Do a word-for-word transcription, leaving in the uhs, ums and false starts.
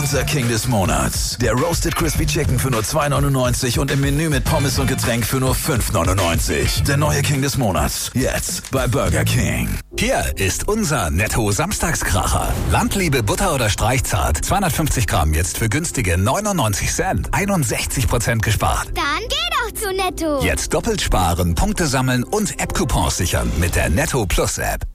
Unser King des Monats. Der Roasted Crispy Chicken für nur zwei neunundneunzig und im Menü mit Pommes und Getränk für nur fünf neunundneunzig. Der neue King des Monats. Jetzt bei Burger King. Hier ist unser Netto-Samstagskracher. Landliebe Butter oder Streichzart. zweihundertfünfzig Gramm jetzt für günstige neunundneunzig Cent. einundsechzig Prozent gespart. Dann geh doch zu Netto. Jetzt doppelt sparen, Punkte sammeln und App-Coupons sichern mit der Netto Plus App.